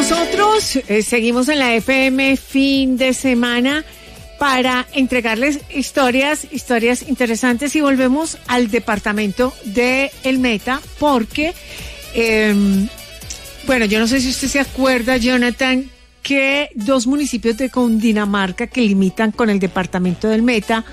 Nosotros seguimos en la FM fin de semana para entregarles historias interesantes y volvemos al departamento de El Meta porque, bueno, yo no sé si usted se acuerda, Jonathan, que 2 municipios de Cundinamarca que limitan con el departamento del Meta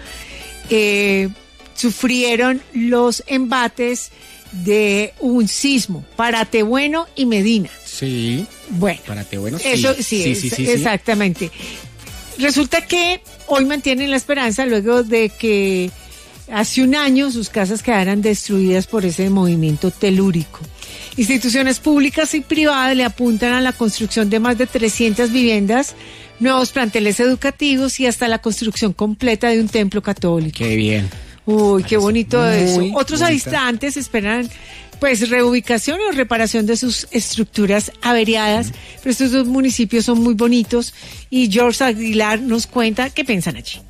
sufrieron los embates de un sismo, Paratebueno y Medina. Sí. Bueno, Paratebueno, sí. Eso sí, exactamente. Resulta que hoy mantienen la esperanza luego de que hace un año sus casas quedaran destruidas por ese movimiento telúrico. Instituciones públicas y privadas le apuntan a la construcción de más de 300 viviendas, nuevos planteles educativos y hasta la construcción completa de un templo católico. Qué bien. Uy, qué bonito eso. Otros bonita. habitantes esperan pues reubicación o reparación de sus estructuras averiadas, pero estos 2 municipios son muy bonitos y George Aguilar nos cuenta qué piensan allí.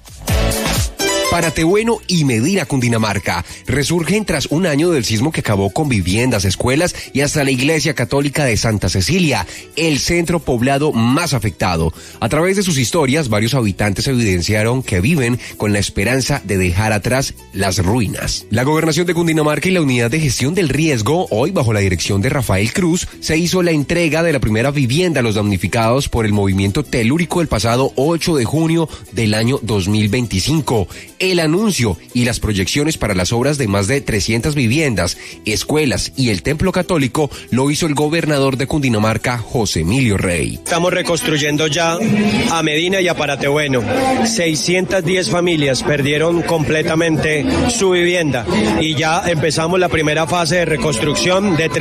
Paratebueno y Medina, Cundinamarca, resurgen tras un año del sismo que acabó con viviendas, escuelas y hasta la iglesia católica de Santa Cecilia, el centro poblado más afectado. A través de sus historias, varios habitantes evidenciaron que viven con la esperanza de dejar atrás las ruinas. La Gobernación de Cundinamarca y la Unidad de Gestión del Riesgo, hoy bajo la dirección de Rafael Cruz, se hizo la entrega de la primera vivienda a los damnificados por el movimiento telúrico el pasado 8 de junio del año 2025. El anuncio y las proyecciones para las obras de más de 300 viviendas, escuelas y el templo católico lo hizo el gobernador de Cundinamarca, José Emilio Rey. Estamos reconstruyendo ya a Medina y a Paratebueno. 610 familias perdieron completamente su vivienda y ya empezamos la primera fase de reconstrucción de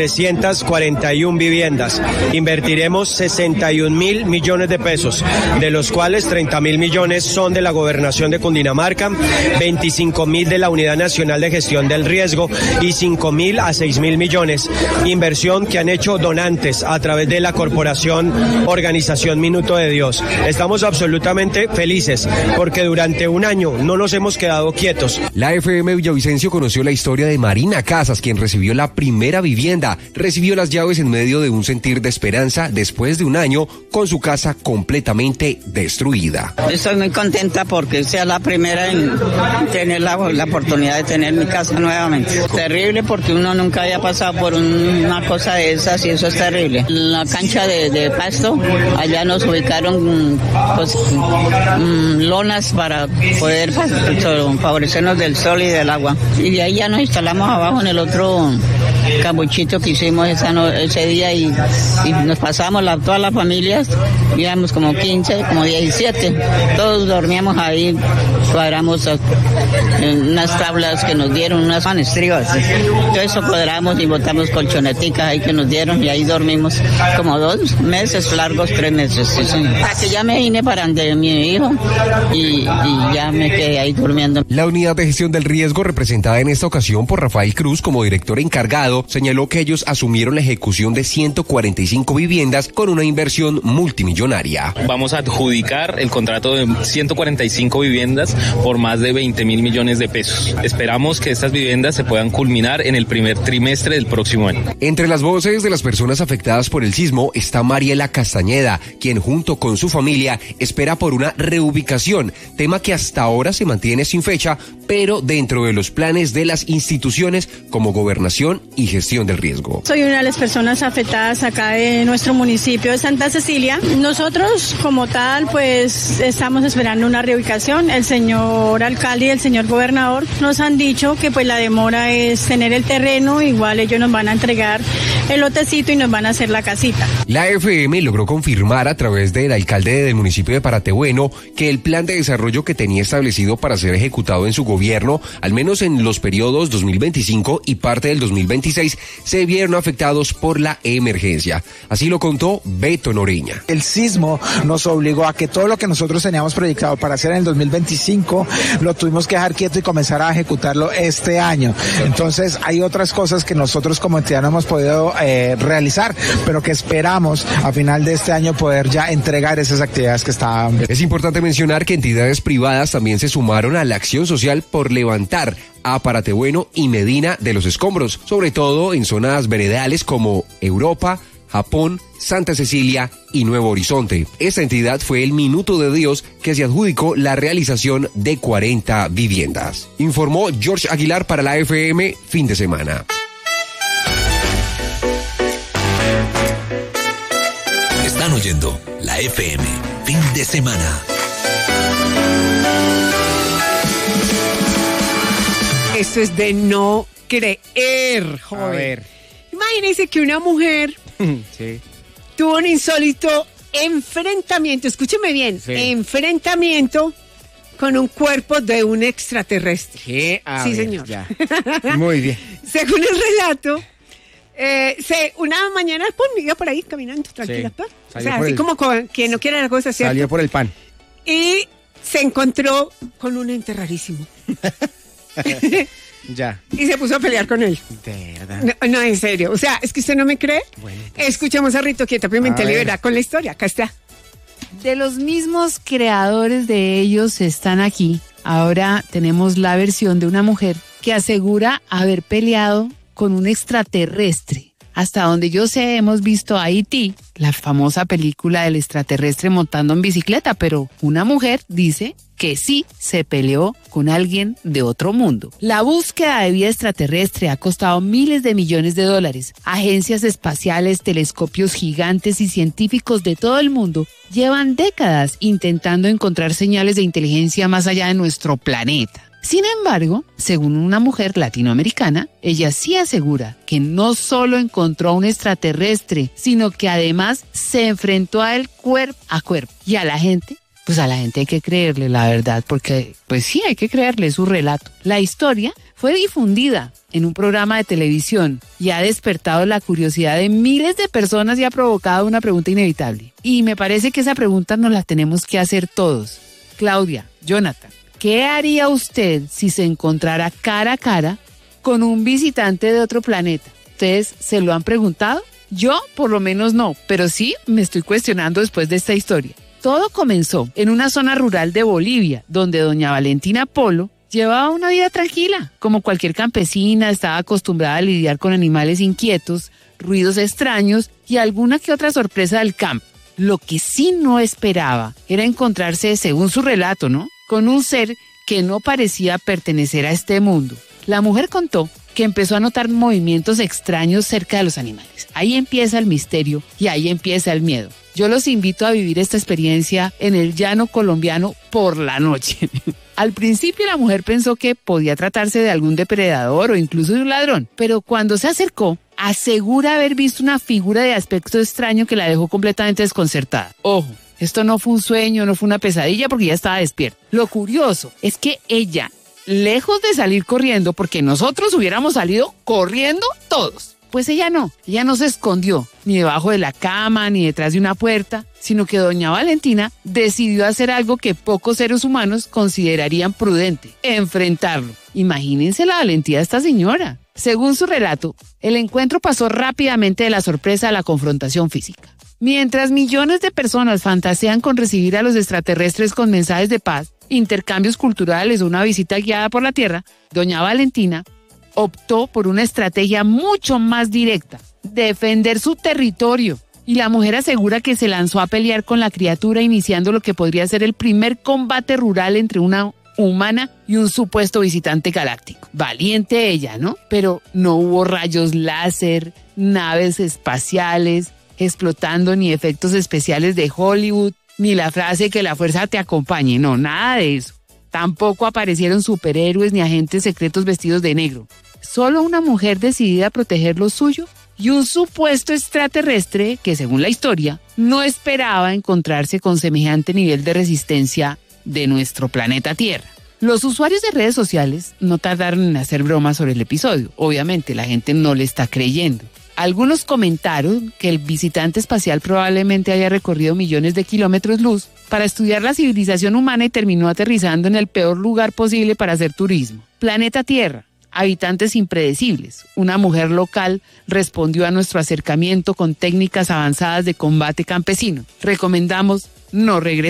341 viviendas. Invertiremos 61.000 millones de pesos, de los cuales 30.000 millones son de la Gobernación de Cundinamarca, 25.000 de la Unidad Nacional de Gestión del Riesgo y 5.000 a 6.000 millones. Inversión que han hecho donantes a través de la corporación Organización Minuto de Dios. Estamos absolutamente felices porque durante un año no nos hemos quedado quietos. La FM Villavicencio conoció la historia de Marina Casas, quien recibió la primera vivienda. Recibió las llaves en medio de un sentir de esperanza después de un año con su casa completamente destruida. Estoy muy contenta porque sea la primera en tener la oportunidad de tener mi casa nuevamente. Terrible porque uno nunca había pasado por una cosa de esas y eso es terrible. La cancha de pasto, allá nos ubicaron pues, lonas para poder favorecernos del sol y del agua. Y de ahí ya nos instalamos abajo en el otro cambuchito que hicimos ese día y nos pasamos todas las familias, íbamos como 15, como 17, todos dormíamos ahí, cuadramos unas tablas que nos dieron, unas estribas, todo eso cuadramos y botamos colchoneticas ahí que nos dieron y ahí dormimos como 2 meses largos, 3 meses, sí, sí. Hasta que ya me vine para ante mi hijo y ya me quedé ahí durmiendo. La Unidad de Gestión del Riesgo, representada en esta ocasión por Rafael Cruz como director encargado, señaló que ellos asumieron la ejecución de 145 viviendas con una inversión multimillonaria. Vamos a adjudicar el contrato de 145 viviendas por más de 20.000 millones de pesos. Esperamos que estas viviendas se puedan culminar en el primer trimestre del próximo año. Entre las voces de las personas afectadas por el sismo está Mariela Castañeda, quien junto con su familia espera por una reubicación, tema que hasta ahora se mantiene sin fecha, pero dentro de los planes de las instituciones como Gobernación y Gestión del Riesgo. Soy una de las personas afectadas acá de nuestro municipio de Santa Cecilia. Nosotros como tal pues estamos esperando una reubicación. El señor alcalde y el señor gobernador nos han dicho que pues la demora es tener el terreno, igual ellos nos van a entregar el lotecito y nos van a hacer la casita. La FM logró confirmar a través del alcalde del municipio de Paratebueno que el plan de desarrollo que tenía establecido para ser ejecutado en su gobierno, al menos en los periodos 2025 y parte del 2026, se vieron afectados por la emergencia. Así lo contó Beto Noreña. El sismo nos obligó a que todo lo que nosotros teníamos proyectado para hacer en el 2025 lo tuvimos que dejar quieto y comenzar a ejecutarlo este año. Entonces hay otras cosas que nosotros como entidad no hemos podido realizar, pero que esperamos a final de este año poder ya entregar esas actividades que estaban. Es importante mencionar que entidades privadas también se sumaron a la acción social por levantar a Paratebueno y Medina de los escombros, sobre todo en zonas veredales como Europa, Japón, Santa Cecilia y Nuevo Horizonte. Esta entidad fue el Minuto de Dios que se adjudicó la realización de 40 viviendas. Informó George Aguilar para la FM Fin de Semana. Están oyendo la FM Fin de Semana. Esto es de no creer, joven. A ver. Imagínense que una mujer Sí. tuvo un insólito enfrentamiento, escúcheme bien, Sí. enfrentamiento con un cuerpo de un extraterrestre. ¿Qué? A Sí, ver, señor. Ya. Muy bien. Según el relato, una mañana iba por ahí caminando tranquila, Sí. pues. O Salió sea, por así el- como quien no quiere la cosa, ¿cierto? Salió por el pan. Y se encontró con un ente rarísimo. Ya. Y se puso a pelear con él. De verdad. No, no, en serio. O sea, es que usted no me cree. Bueno, Escuchemos a Rito Quieta Pimentel A y ver. verá con la historia. Acá está. De los mismos creadores de ellos están aquí. Ahora tenemos la versión de una mujer que asegura haber peleado con un extraterrestre. Hasta donde yo sé, hemos visto a E.T., la famosa película del extraterrestre montando en bicicleta, pero una mujer dice que sí se peleó con alguien de otro mundo. La búsqueda de vida extraterrestre ha costado miles de millones de dólares. Agencias espaciales, telescopios gigantes y científicos de todo el mundo llevan décadas intentando encontrar señales de inteligencia más allá de nuestro planeta. Sin embargo, según una mujer latinoamericana, ella sí asegura que no solo encontró a un extraterrestre, sino que además se enfrentó a él cuerpo a cuerpo. Y a la gente, pues a la gente hay que creerle la verdad, porque pues sí, hay que creerle su relato. La historia fue difundida en un programa de televisión y ha despertado la curiosidad de miles de personas y ha provocado una pregunta inevitable. Y me parece que esa pregunta nos la tenemos que hacer todos. Claudia, Jonathan, ¿qué haría usted si se encontrara cara a cara con un visitante de otro planeta? ¿Ustedes se lo han preguntado? Yo, por lo menos, no, pero sí me estoy cuestionando después de esta historia. Todo comenzó en una zona rural de Bolivia, donde doña Valentina Polo llevaba una vida tranquila. Como cualquier campesina, estaba acostumbrada a lidiar con animales inquietos, ruidos extraños y alguna que otra sorpresa del campo. Lo que sí no esperaba era encontrarse, según su relato, ¿no?, con un ser que no parecía pertenecer a este mundo. La mujer contó que empezó a notar movimientos extraños cerca de los animales. Ahí empieza el misterio y ahí empieza el miedo. Yo los invito a vivir esta experiencia en el llano colombiano por la noche. Al principio la mujer pensó que podía tratarse de algún depredador o incluso de un ladrón, pero cuando se acercó, asegura haber visto una figura de aspecto extraño que la dejó completamente desconcertada. Ojo, esto no fue un sueño, no fue una pesadilla porque ya estaba despierta. Lo curioso es que ella, lejos de salir corriendo, porque nosotros hubiéramos salido corriendo todos, pues ella no se escondió, ni debajo de la cama, ni detrás de una puerta, sino que doña Valentina decidió hacer algo que pocos seres humanos considerarían prudente, enfrentarlo. Imagínense la valentía de esta señora. Según su relato, el encuentro pasó rápidamente de la sorpresa a la confrontación física. Mientras millones de personas fantasean con recibir a los extraterrestres con mensajes de paz, intercambios culturales o una visita guiada por la Tierra, doña Valentina optó por una estrategia mucho más directa: defender su territorio. Y la mujer asegura que se lanzó a pelear con la criatura, iniciando lo que podría ser el primer combate rural entre una humana y un supuesto visitante galáctico. Valiente ella, ¿no? Pero no hubo rayos láser, naves espaciales explotando, ni efectos especiales de Hollywood, ni la frase que la fuerza te acompañe. No, nada de eso. Tampoco aparecieron superhéroes ni agentes secretos vestidos de negro. Solo una mujer decidida a proteger lo suyo y un supuesto extraterrestre que, según la historia, no esperaba encontrarse con semejante nivel de resistencia de nuestro planeta Tierra. Los usuarios de redes sociales no tardaron en hacer bromas sobre el episodio. Obviamente, la gente no le está creyendo. Algunos comentaron que el visitante espacial probablemente haya recorrido millones de kilómetros luz para estudiar la civilización humana y terminó aterrizando en el peor lugar posible para hacer turismo. Planeta Tierra, habitantes impredecibles. Una mujer local respondió a nuestro acercamiento con técnicas avanzadas de combate campesino. Recomendamos no regresar.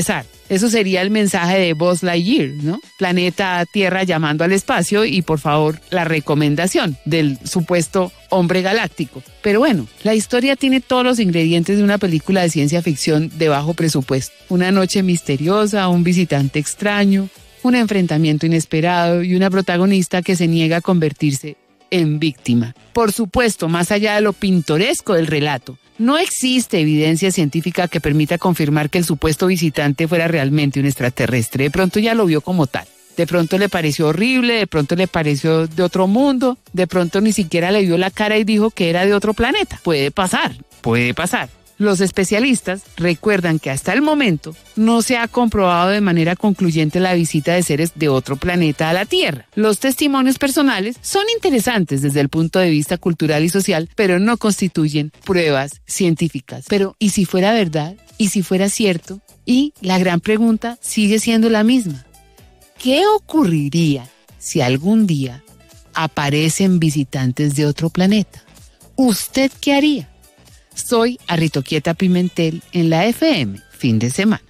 Eso sería el mensaje de Buzz Lightyear, ¿no? Planeta Tierra llamando al espacio y, por favor, la recomendación del supuesto hombre galáctico. Pero bueno, la historia tiene todos los ingredientes de una película de ciencia ficción de bajo presupuesto. Una noche misteriosa, un visitante extraño, un enfrentamiento inesperado y una protagonista que se niega a convertirse en víctima. Por supuesto, más allá de lo pintoresco del relato, no existe evidencia científica que permita confirmar que el supuesto visitante fuera realmente un extraterrestre. De pronto ya lo vio como tal. De pronto le pareció horrible, de pronto le pareció de otro mundo, de pronto ni siquiera le vio la cara y dijo que era de otro planeta. Puede pasar, puede pasar. Los especialistas recuerdan que hasta el momento no se ha comprobado de manera concluyente la visita de seres de otro planeta a la Tierra. Los testimonios personales son interesantes desde el punto de vista cultural y social, pero no constituyen pruebas científicas. Pero, ¿y si fuera verdad? ¿Y si fuera cierto? Y la gran pregunta sigue siendo la misma. ¿Qué ocurriría si algún día aparecen visitantes de otro planeta? ¿Usted qué haría? Soy Arritoquieta Pimentel en la FM, fin de semana.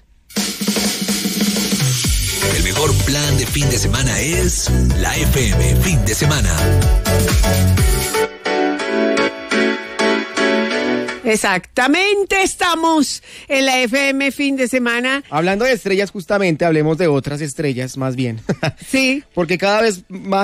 El mejor plan de fin de semana es la FM, fin de semana. Exactamente, estamos en la FM fin de semana. Hablando de estrellas, justamente, hablemos de otras estrellas, más bien. Sí. Porque cada vez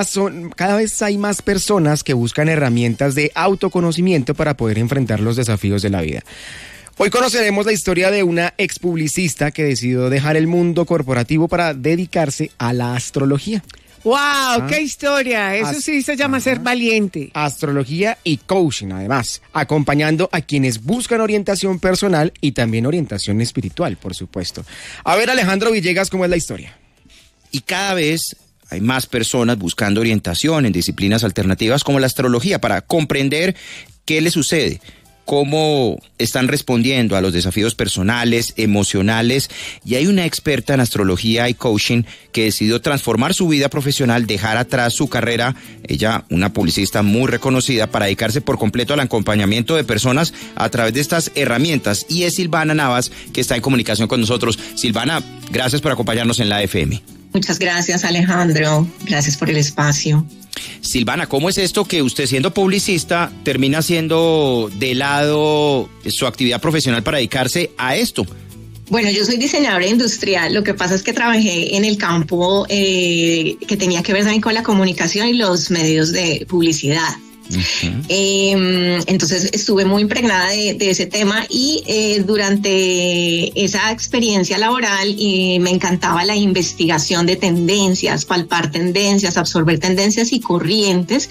hay más personas que buscan herramientas de autoconocimiento para poder enfrentar los desafíos de la vida. Hoy conoceremos la historia de una expublicista que decidió dejar el mundo corporativo para dedicarse a la astrología. ¡Wow! ¡Qué historia! Eso sí se llama ser valiente. Astrología y coaching, además, acompañando a quienes buscan orientación personal y también orientación espiritual, por supuesto. A ver, Alejandro Villegas, ¿cómo es la historia? Y cada vez hay más personas buscando orientación en disciplinas alternativas como la astrología para comprender qué les sucede, cómo están respondiendo a los desafíos personales, emocionales, y hay una experta en astrología y coaching que decidió transformar su vida profesional, dejar atrás su carrera, ella una publicista muy reconocida, para dedicarse por completo al acompañamiento de personas a través de estas herramientas, y es Silvana Navas, que está en comunicación con nosotros. Silvana, gracias por acompañarnos en la FM. Muchas gracias, Alejandro, gracias por el espacio. Silvana, ¿cómo es esto que usted, siendo publicista, termina haciendo de lado su actividad profesional para dedicarse a esto? Bueno, yo soy diseñadora industrial. Lo que pasa es que trabajé en el campo que tenía que ver también con la comunicación y los medios de publicidad. Uh-huh. Entonces estuve muy impregnada de ese tema y durante esa experiencia laboral me encantaba la investigación de tendencias, palpar tendencias, absorber tendencias y corrientes.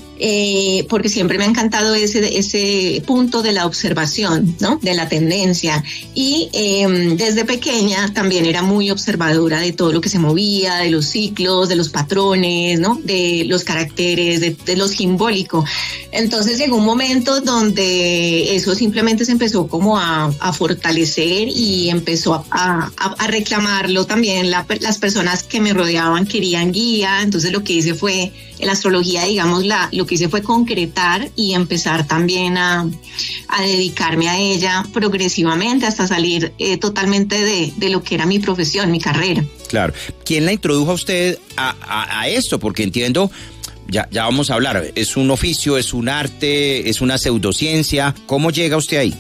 Porque siempre me ha encantado ese punto de la observación, ¿no? De la tendencia. Y desde pequeña también era muy observadora de todo lo que se movía, de los ciclos, de los patrones, ¿no? De los caracteres, de lo simbólico. Entonces llegó un momento donde eso simplemente se empezó como a fortalecer y empezó a reclamarlo también. Las personas que me rodeaban querían guía. Entonces lo que hice fue, en la astrología, digamos, lo que hice fue concretar y empezar también a dedicarme a ella progresivamente hasta salir totalmente de lo que era mi profesión, mi carrera. Claro. ¿Quién la introdujo a usted a esto? Porque entiendo, ya vamos a hablar, es un oficio, es un arte, es una pseudociencia. ¿Cómo llega usted ahí?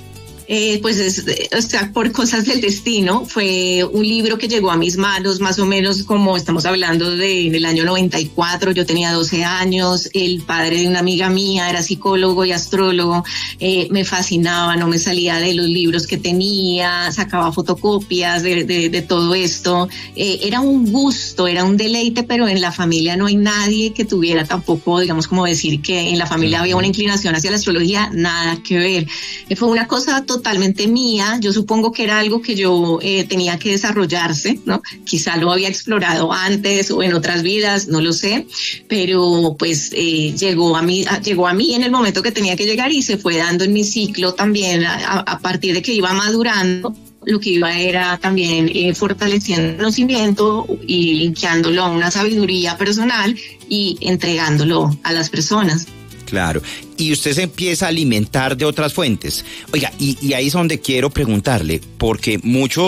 Por cosas del destino. Fue un libro que llegó a mis manos más o menos, como estamos hablando del año 94, yo tenía 12 años, el padre de una amiga mía era psicólogo y astrólogo, me fascinaba, no me salía de los libros que tenía, sacaba fotocopias de todo esto, era un gusto, era un deleite, pero en la familia no hay nadie que tuviera tampoco, digamos, como decir que en la familia había una inclinación hacia la astrología, nada que ver. Fue una cosa totalmente mía. Yo supongo que era algo que yo tenía que desarrollarse, ¿no? Quizá lo había explorado antes o en otras vidas, no lo sé, pero pues llegó a mí en el momento que tenía que llegar y se fue dando en mi ciclo también a partir de que iba madurando. Lo que iba era también fortaleciendo el conocimiento y linkeándolo a una sabiduría personal y entregándolo a las personas. Claro, y usted se empieza a alimentar de otras fuentes. Oiga, y ahí es donde quiero preguntarle, porque mucho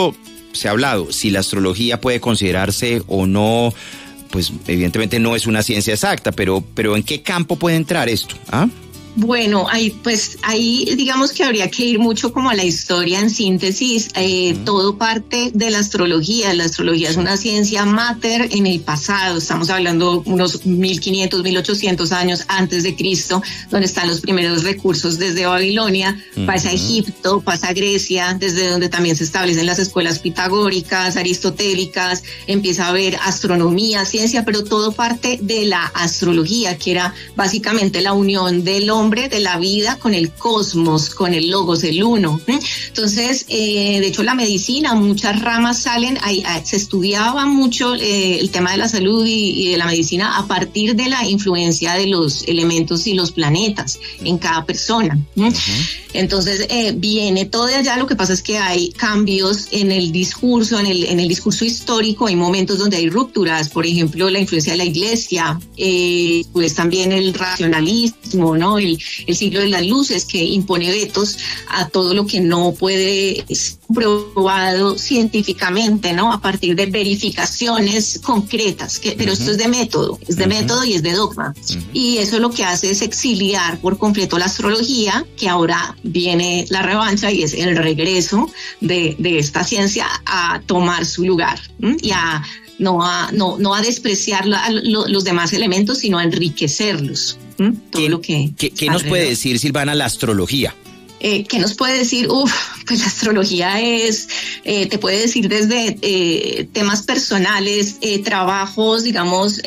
se ha hablado, si la astrología puede considerarse o no, pues evidentemente no es una ciencia exacta, pero ¿en qué campo puede entrar esto? ¿Ah? Bueno, ahí digamos que habría que ir mucho como a la historia en síntesis. Todo parte de la astrología. La astrología es una ciencia mater en el pasado. Estamos hablando unos 1500, 1800 años antes de Cristo, donde están los primeros recursos desde Babilonia, pasa a Egipto, pasa a Grecia, desde donde también se establecen las escuelas pitagóricas, aristotélicas, empieza a haber astronomía, ciencia, pero todo parte de la astrología, que era básicamente la unión del hombre, de la vida, con el cosmos, con el logos, el uno. Entonces, de hecho, la medicina, muchas ramas salen, se estudiaba mucho el tema de la salud y de la medicina a partir de la influencia de los elementos y los planetas en cada persona. Entonces, viene todo de allá. Lo que pasa es que hay cambios en el discurso, en el discurso histórico. Hay momentos donde hay rupturas, por ejemplo, la influencia de la iglesia, pues también el racionalismo, ¿no? El siglo de las luces, que impone vetos a todo lo que no puede ser probado científicamente, ¿no? A partir de verificaciones concretas, pero esto es de método, y es de dogma. Y eso lo que hace es exiliar por completo la astrología, que ahora viene la revancha y es el regreso de esta ciencia a tomar su lugar, y a no a despreciar los demás elementos, sino a enriquecerlos. Todo lo que ¿Qué nos puede decir, Silvana, la astrología? ¿Qué nos puede decir? Pues la astrología te puede decir desde temas personales, trabajos, digamos,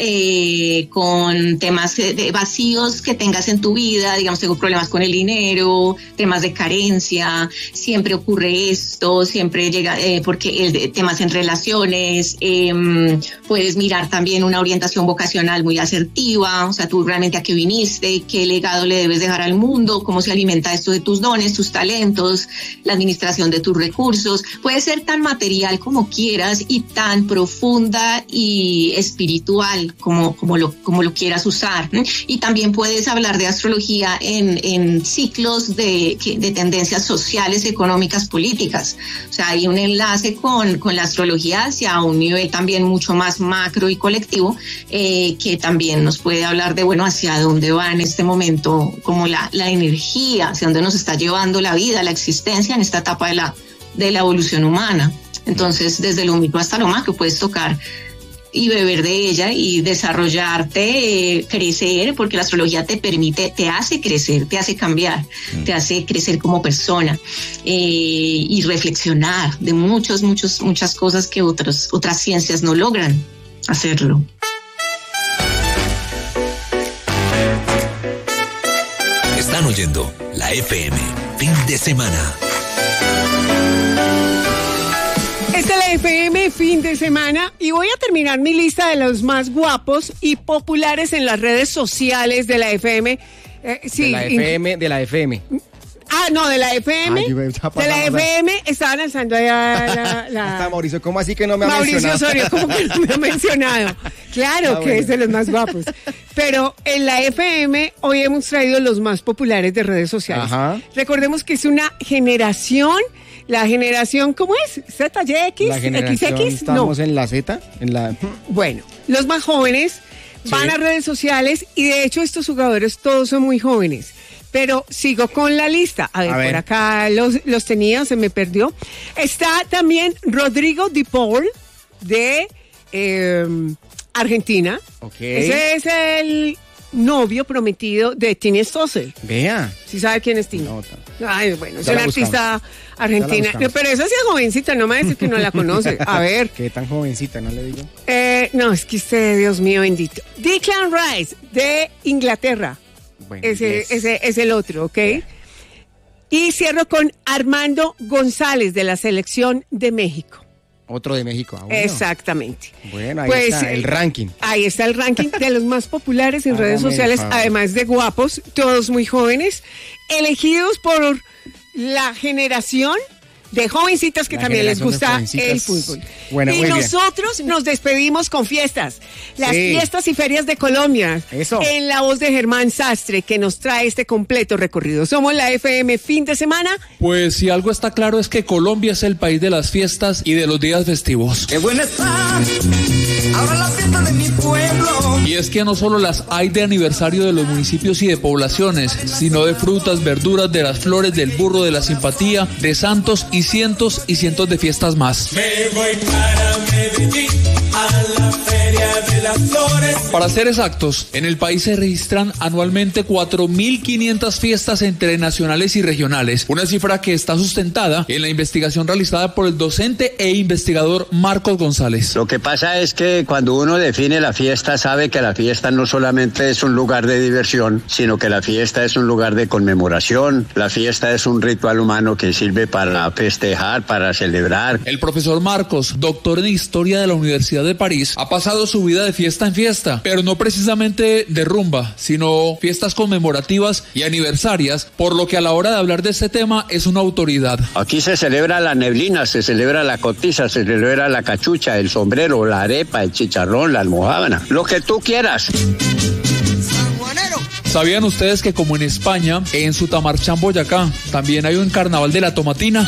con temas de vacíos que tengas en tu vida, digamos, tengo problemas con el dinero, temas de carencia, siempre ocurre esto, siempre llega, porque temas en relaciones, puedes mirar también una orientación vocacional muy asertiva, o sea, tú realmente a qué viniste, qué legado le debes dejar al mundo, cómo se alimenta esto de tus dones, tus talentos, la administración de tus recursos. Puede ser tan material como quieras y tan profunda y espiritual como lo quieras usar. Y también puedes hablar de astrología en ciclos de tendencias sociales, económicas, políticas. O sea, hay un enlace con la astrología hacia un nivel también mucho más macro y colectivo, que también nos puede hablar de, bueno, hacia dónde va en este momento como la energía, hacia dónde nos está llevando la vida, la existencia en esta etapa de la evolución humana. Entonces, desde lo micro hasta lo macro puedes tocar y beber de ella y desarrollarte, crecer, porque la astrología te hace crecer, te hace cambiar, te hace crecer como persona, y reflexionar de muchas cosas que otras ciencias no logran hacerlo. Están oyendo la FM Fin de Semana. Esta es la FM Fin de Semana y voy a terminar mi lista de los más guapos y populares en las redes sociales de la FM. Sí, de la FM. Ah, no, de la FM. Ay, de la FM estaban alzando allá Hasta Mauricio, ¿cómo así que no me ha mencionado? Mauricio Osorio, ¿cómo que no me ha mencionado? Claro que es de los más guapos. Pero en la FM hoy hemos traído los más populares de redes sociales. Ajá. Recordemos que es una generación. La generación, ¿cómo es? ZYX, la generación, XX, estamos en la Z, Bueno, los más jóvenes van a redes sociales y de hecho estos jugadores todos son muy jóvenes. Pero sigo con la lista. A ver, por acá los tenía, se me perdió. Está también Rodrigo Di Paul de Argentina. Okay. Ese es el novio prometido de Tini Stossel. Vea. ¿Sí sabe quién es Tini? No. Ay, bueno, es una artista argentina. Pero esa sí es jovencita, no me va a decir que no la conoce. A ver. ¿Qué tan jovencita, no le digo? No, es que usted, Dios mío bendito. Declan Rice de Inglaterra. Bueno, ese es el otro, ¿ok? Yeah. Y cierro con Armando González de la Selección de México. Otro de México. Bueno. Exactamente. Bueno, ahí está el ranking. Ahí está el ranking de los más populares en redes sociales, además de guapos, todos muy jóvenes, elegidos por la generación de jovencitas que también les gusta el fútbol. Bueno, y nosotros nos despedimos con fiestas. Las fiestas y ferias de Colombia. Eso. En la voz de Germán Sastre, que nos trae este completo recorrido. Somos la FM Fin de Semana. Pues si algo está claro es que Colombia es el país de las fiestas y de los días festivos. ¡Qué buena está! Ahora la fiesta de mi pueblo. Y es que no solo las hay de aniversario de los municipios y de poblaciones, sino de frutas, verduras, de las flores, del burro, de la simpatía, de santos y cientos de fiestas más. Me voy para Medellín, a la feria de las flores. Para ser exactos, en el país se registran anualmente 4.500 fiestas entre nacionales y regionales, una cifra que está sustentada en la investigación realizada por el docente e investigador Marcos González. Lo que pasa es que cuando uno define la fiesta, sabe que la fiesta no solamente es un lugar de diversión, sino que la fiesta es un lugar de conmemoración, la fiesta es un ritual humano que sirve para festejar, para celebrar. El profesor Marcos, doctor en Historia de la Universidad de París, ha pasado su vida de fiesta en fiesta, pero no precisamente de rumba, sino fiestas conmemorativas y aniversarias, por lo que a la hora de hablar de este tema es una autoridad. Aquí se celebra la neblina, se celebra la cotiza, se celebra la cachucha, el sombrero, la arepa, el chicharrón, la almojábana, lo que tú quieras. ¿Sabían ustedes que como en España, en Sutamarchán, Boyacá, también hay un carnaval de la tomatina?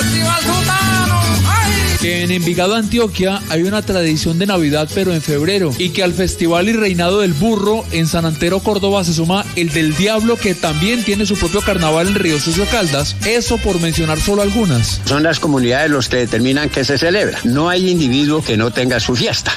Que en Envigado, Antioquia, hay una tradición de Navidad, pero en febrero, y que al Festival y Reinado del Burro en San Antero, Córdoba, se suma el del Diablo, que también tiene su propio carnaval en Río Sucio, Caldas, eso por mencionar solo algunas. Son las comunidades los que determinan qué se celebra. No hay individuo que no tenga su fiesta.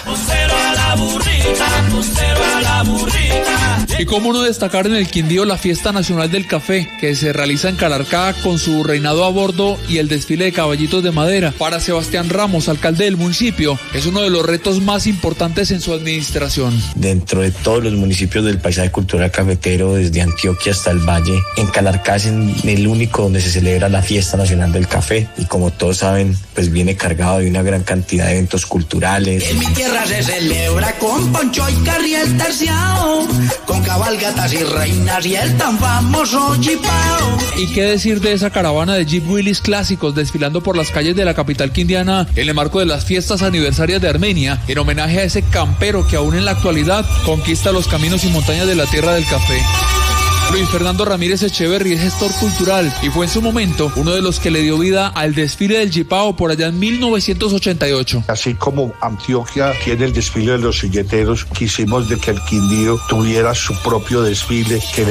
Y cómo no destacar en el Quindío la Fiesta Nacional del Café, que se realiza en Calarcá con su reinado a bordo y el desfile de caballitos de madera. Para Sebastián Ramos, alcalde del municipio, es uno de los retos más importantes en su administración. Dentro de todos los municipios del paisaje cultural cafetero, desde Antioquia hasta el Valle, en Calarcá es el único donde se celebra la Fiesta Nacional del Café, y como todos saben, pues viene cargado de una gran cantidad de eventos culturales. En mi tierra se celebra con poncho y carriel terciado, con cabalgatas y reinas y el tan famoso chipao. ¿Y qué decir de esa caravana de Jeep Willys clásicos desfilando por las calles de la capital quindiana en el marco de las fiestas aniversarias de Armenia, en homenaje a ese campero que aún en la actualidad conquista los caminos y montañas de la tierra del café? Luis Fernando Ramírez Echeverry es gestor cultural y fue en su momento uno de los que le dio vida al desfile del Chipao por allá en 1988. Así como Antioquia tiene el desfile de los silleteros, quisimos de que el Quindío tuviera su propio desfile que